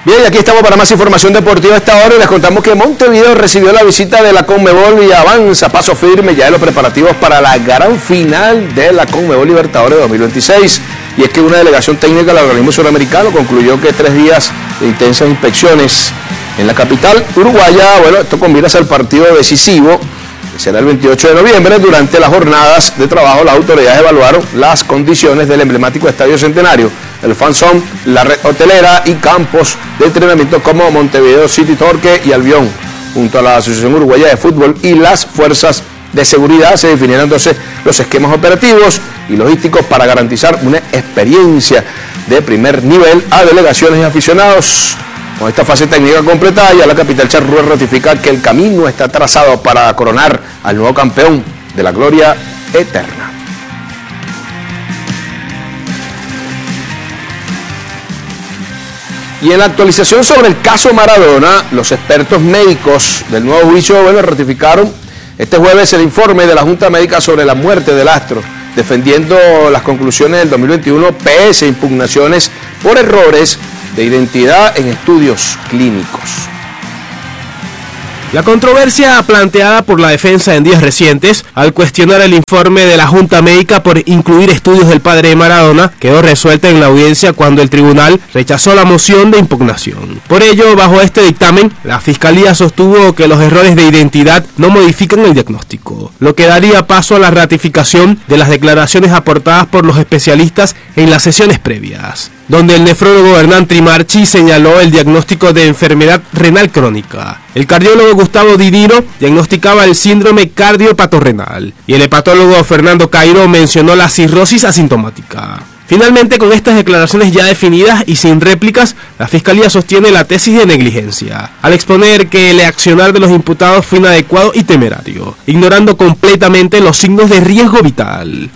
Bien, y aquí estamos para más información deportiva a esta hora y les contamos que Montevideo recibió la visita de la Conmebol y avanza paso firme ya en los preparativos para la gran final de la Conmebol Libertadores 2026. Y es que una delegación técnica del organismo suramericano concluyó que 3 días de intensas inspecciones en la capital uruguaya, bueno, esto combina al partido decisivo, que será el 28 de noviembre. Durante las jornadas de trabajo, las autoridades evaluaron las condiciones del emblemático Estadio Centenario, el Fan Zone, la red hotelera y campos de entrenamiento como Montevideo City Torque y Albión. Junto a la Asociación Uruguaya de Fútbol y las fuerzas de seguridad se definieron entonces los esquemas operativos y logísticos para garantizar una experiencia de primer nivel a delegaciones y aficionados. Con esta fase técnica completada, ya la capital charrúa ratifica que el camino está trazado para coronar al nuevo campeón de la gloria eterna. Y en la actualización sobre el caso Maradona, los expertos médicos del nuevo juicio, ratificaron este jueves el informe de la Junta Médica sobre la muerte del astro, defendiendo las conclusiones del 2021 pese a impugnaciones por errores de identidad en estudios clínicos. La controversia planteada por la defensa en días recientes al cuestionar el informe de la Junta Médica por incluir estudios del padre de Maradona quedó resuelta en la audiencia cuando el tribunal rechazó la moción de impugnación. Por ello, bajo este dictamen, la Fiscalía sostuvo que los errores de identidad no modifican el diagnóstico, lo que daría paso a la ratificación de las declaraciones aportadas por los especialistas en las sesiones previas, donde el nefrólogo Hernán Trimarchi señaló el diagnóstico de enfermedad renal crónica. El cardiólogo Gustavo Didiro diagnosticaba el síndrome cardiopatorrenal y el hepatólogo Fernando Cairo mencionó la cirrosis asintomática. Finalmente, con estas declaraciones ya definidas y sin réplicas, la Fiscalía sostiene la tesis de negligencia, al exponer que el accionar de los imputados fue inadecuado y temerario, ignorando completamente los signos de riesgo vital.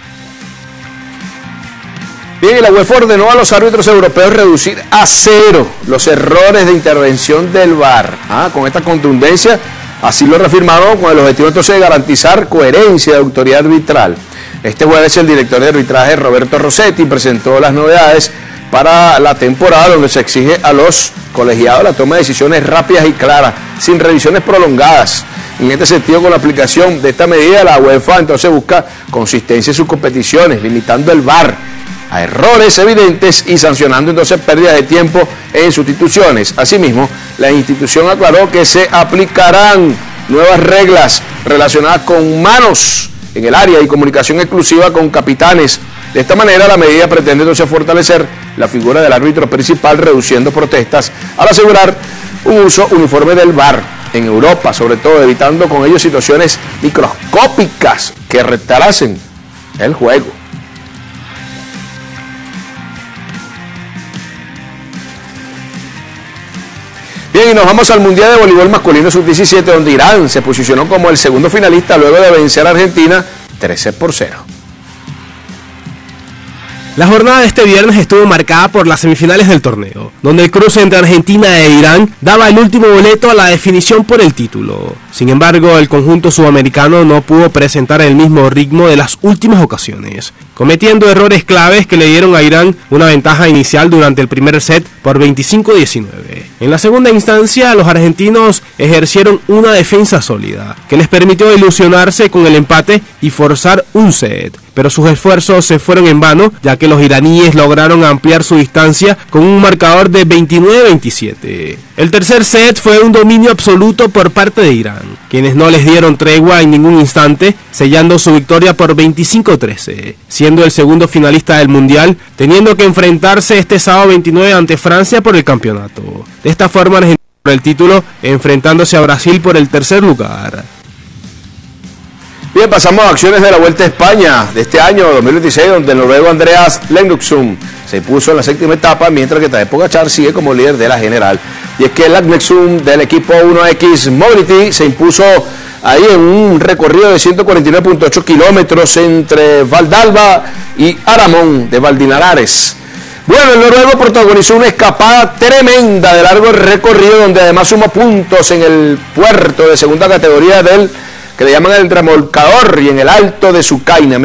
Bien, y la UEFA ordenó a los árbitros europeos reducir a 0 los errores de intervención del VAR. Con esta contundencia, así lo reafirmaron con el objetivo entonces de garantizar coherencia de autoridad arbitral. Este jueves el director de arbitraje Roberto Rossetti presentó las novedades para la temporada, donde se exige a los colegiados la toma de decisiones rápidas y claras, sin revisiones prolongadas. En este sentido, con la aplicación de esta medida, la UEFA entonces busca consistencia en sus competiciones, limitando el VAR a errores evidentes y sancionando entonces pérdidas de tiempo en sustituciones. Asimismo, la institución aclaró que se aplicarán nuevas reglas relacionadas con manos en el área y comunicación exclusiva con capitanes. De esta manera, la medida pretende entonces fortalecer la figura del árbitro principal, reduciendo protestas al asegurar un uso uniforme del VAR en Europa, sobre todo evitando con ello situaciones microscópicas que retrasen el juego. Bien, y nos vamos al Mundial de Voleibol Masculino Sub-17, donde Irán se posicionó como el segundo finalista luego de vencer a Argentina 13-0. La jornada de este viernes estuvo marcada por las semifinales del torneo, donde el cruce entre Argentina e Irán daba el último boleto a la definición por el título. Sin embargo, el conjunto sudamericano no pudo presentar el mismo ritmo de las últimas ocasiones, cometiendo errores claves que le dieron a Irán una ventaja inicial durante el primer set por 25-19. En la segunda instancia, los argentinos ejercieron una defensa sólida, que les permitió ilusionarse con el empate y forzar un set, pero sus esfuerzos se fueron en vano, ya que los iraníes lograron ampliar su distancia con un marcador de 29-27. El tercer set fue un dominio absoluto por parte de Irán, quienes no les dieron tregua en ningún instante, sellando su victoria por 25-13, siendo el segundo finalista del Mundial, teniendo que enfrentarse este sábado 29 ante Francia por el campeonato. De esta forma, Argentina por el título, enfrentándose a Brasil por el tercer lugar. Bien, pasamos a acciones de la Vuelta a España de este año 2026, donde el noruego Andreas Lengnuksum se impuso en la séptima etapa, mientras que Tadej Pogačar sigue como líder de la general. Y es que el Lengnuksum del equipo 1X Mobility se impuso ahí en un recorrido de 149.8 kilómetros entre Valdalba y Aramón de Valdinarares. Bueno, el noruego protagonizó una escapada tremenda de largo recorrido, donde además sumó puntos en el puerto de segunda categoría del que le llaman el remolcador y en el alto de Sucaina. Miren,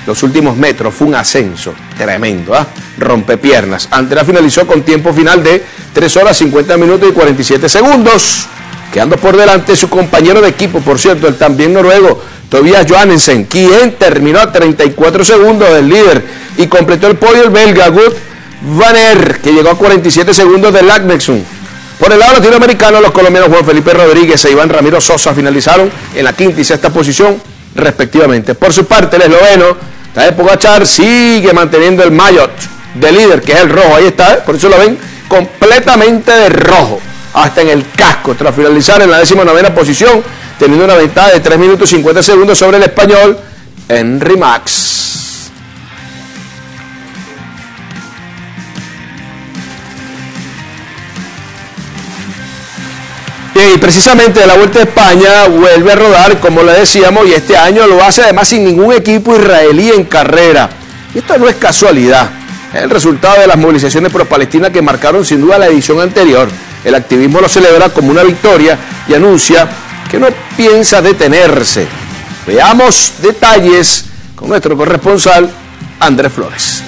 los últimos metros, fue un ascenso tremendo, rompepiernas. Andrea finalizó con tiempo final de 3 horas 50 minutos y 47 segundos, quedando por delante su compañero de equipo, por cierto, el también noruego, Tobias Johannessen, quien terminó a 34 segundos del líder y completó el podio el belga Wout van Aert, que llegó a 47 segundos del Lagnexum. Por el lado latinoamericano, los colombianos Juan Felipe Rodríguez e Iván Ramiro Sosa finalizaron en la quinta y sexta posición, respectivamente. Por su parte, el esloveno Tadej Pogačar sigue manteniendo el maillot de líder, que es el rojo. Ahí está, por eso lo ven completamente de rojo, hasta en el casco, tras finalizar en la 19ª posición, teniendo una ventaja de 3 minutos y 50 segundos sobre el español Henry Max. Y precisamente de la Vuelta a España vuelve a rodar, como le decíamos, y este año lo hace además sin ningún equipo israelí en carrera. Y esto no es casualidad, es el resultado de las movilizaciones pro-palestinas que marcaron sin duda la edición anterior. El activismo lo celebra como una victoria y anuncia que no piensa detenerse. Veamos detalles con nuestro corresponsal Andrés Flores.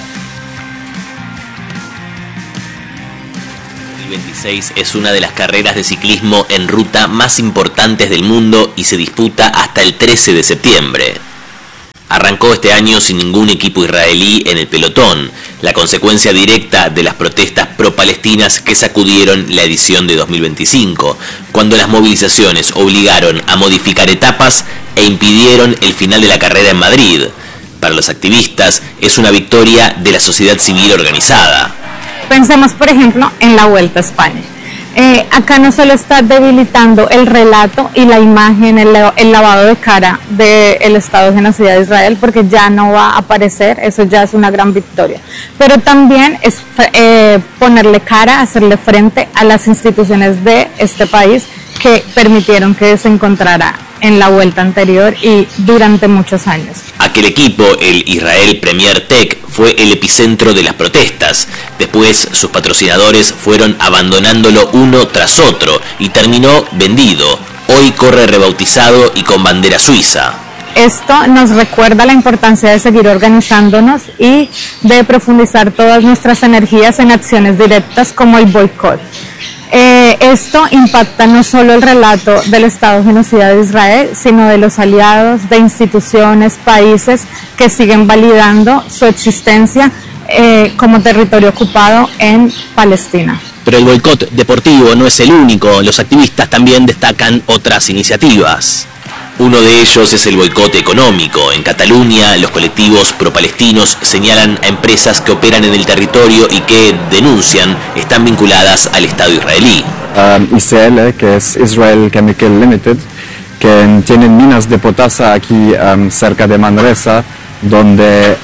2026 es una de las carreras de ciclismo en ruta más importantes del mundo y se disputa hasta el 13 de septiembre. Arrancó este año sin ningún equipo israelí en el pelotón, la consecuencia directa de las protestas pro-palestinas que sacudieron la edición de 2025, cuando las movilizaciones obligaron a modificar etapas e impidieron el final de la carrera en Madrid. Para los activistas es una victoria de la sociedad civil organizada. Pensemos, por ejemplo, en la Vuelta a España. Acá no solo está debilitando el relato y la imagen, el lavado de cara del Estado genocida de Israel, porque ya no va a aparecer, eso ya es una gran victoria, pero también es ponerle cara, hacerle frente a las instituciones de este país que permitieron que se encontrara en la vuelta anterior y durante muchos años. Aquel equipo, el Israel Premier Tech, fue el epicentro de las protestas. Después sus patrocinadores fueron abandonándolo uno tras otro y terminó vendido. Hoy corre rebautizado y con bandera suiza. Esto nos recuerda la importancia de seguir organizándonos y de profundizar todas nuestras energías en acciones directas como el boicot. Esto impacta no solo el relato del Estado genocida de Israel, sino de los aliados, de instituciones, países que siguen validando su existencia como territorio ocupado en Palestina. Pero el boicot deportivo no es el único, los activistas también destacan otras iniciativas. Uno de ellos es el boicot económico. En Cataluña, los colectivos pro-palestinos señalan a empresas que operan en el territorio y que denuncian están vinculadas al Estado israelí. ICL, que es Israel Chemical Limited, que tienen minas de potasa aquí cerca de Manresa, donde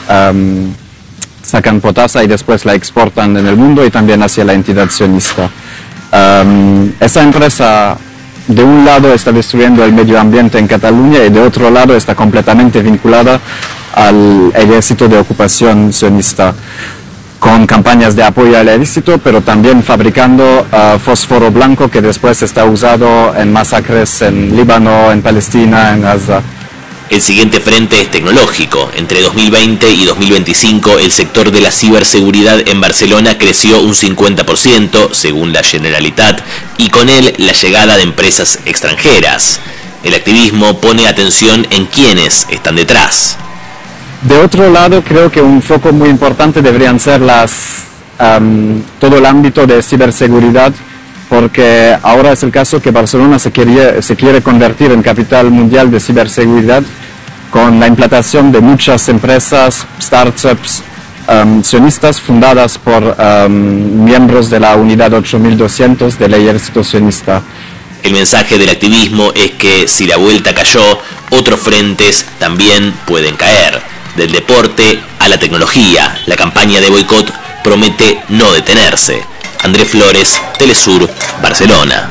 sacan potasa y después la exportan en el mundo y también hacia la entidad sionista. Esa empresa, de un lado, está destruyendo el medio ambiente en Cataluña y de otro lado está completamente vinculada al ejército de ocupación sionista, con campañas de apoyo al ejército, pero también fabricando fósforo blanco que después está usado en masacres en Líbano, en Palestina, en Gaza. El siguiente frente es tecnológico. Entre 2020 y 2025, el sector de la ciberseguridad en Barcelona creció un 50%, según la Generalitat, y con él la llegada de empresas extranjeras. El activismo pone atención en quiénes están detrás. De otro lado, creo que un foco muy importante deberían ser todo el ámbito de ciberseguridad, porque ahora es el caso que Barcelona se quiere convertir en capital mundial de ciberseguridad, con la implantación de muchas empresas, startups sionistas fundadas por miembros de la unidad 8200 del ejército sionista. El mensaje del activismo es que si la vuelta cayó, otros frentes también pueden caer. Del deporte a la tecnología, la campaña de boicot promete no detenerse. Andrés Flores, Telesur, Barcelona.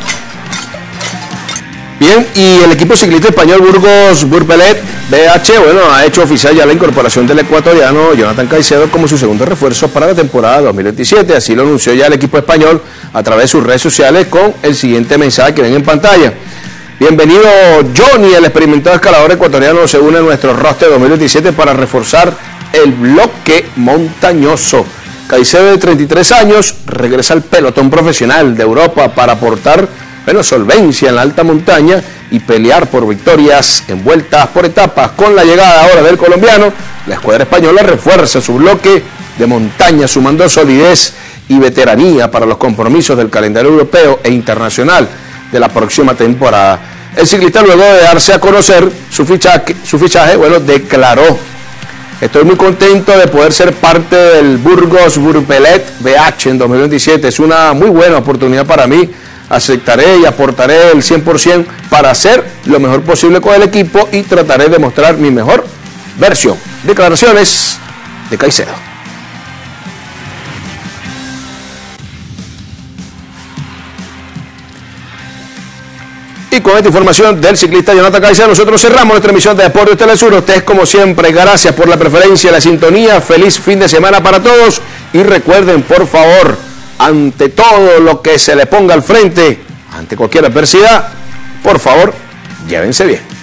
Bien, y el equipo ciclista español Burgos Burpelet BH, ha hecho oficial ya la incorporación del ecuatoriano Jonathan Caicedo como su segundo refuerzo para la temporada 2027. Así lo anunció ya el equipo español a través de sus redes sociales con el siguiente mensaje que ven en pantalla. Bienvenido Johnny, el experimentado escalador ecuatoriano, se une a nuestro roster 2027 para reforzar el bloque montañoso. Caicedo, de 33 años, regresa al pelotón profesional de Europa para aportar solvencia en la alta montaña y pelear por victorias en vueltas por etapas. Con la llegada ahora del colombiano, la escuadra española refuerza su bloque de montaña, sumando solidez y veteranía para los compromisos del calendario europeo e internacional de la próxima temporada. El ciclista, luego de darse a conocer su fichaje, declaró: estoy muy contento de poder ser parte del Burgos Burpelet BH en 2027. Es una muy buena oportunidad para mí. Aceptaré y aportaré el 100% para hacer lo mejor posible con el equipo y trataré de mostrar mi mejor versión. Declaraciones de Caicedo. Y con esta información del ciclista Jonathan Caicedo, nosotros cerramos nuestra emisión de Deportes Telesur. Ustedes, como siempre, gracias por la preferencia y la sintonía. Feliz fin de semana para todos. Y recuerden, por favor, ante todo lo que se le ponga al frente, ante cualquier adversidad, por favor, llévense bien.